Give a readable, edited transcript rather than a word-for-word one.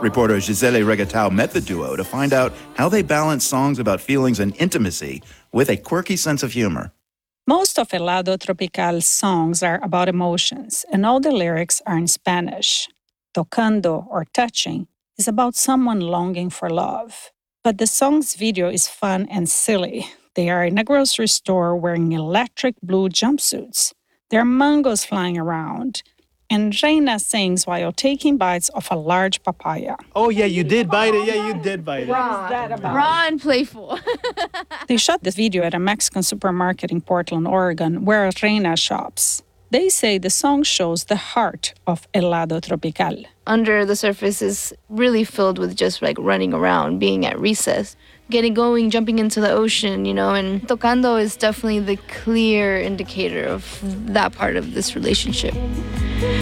Reporter Gisele Regatao met the duo to find out how they balance songs about feelings and intimacy with a quirky sense of humor. Most of Helado Tropical's songs are about emotions, and all the lyrics are in Spanish. Tocando, or touching, is about someone longing for love. But the song's video is fun and silly. They are in a grocery store wearing electric blue jumpsuits. There are mangoes flying around. And Reina sings while taking bites of a large papaya. Oh, yeah, you did bite it. Yeah, you did bite it. Raw. What is that about? Raw and playful. They shot this video at a Mexican supermarket in Portland, Oregon, where Reina shops. They say the song shows the heart of Helado Tropical. Under the surface is really filled with just like running around, being at recess, getting going, jumping into the ocean, and Tocando is definitely the clear indicator of that part of this relationship.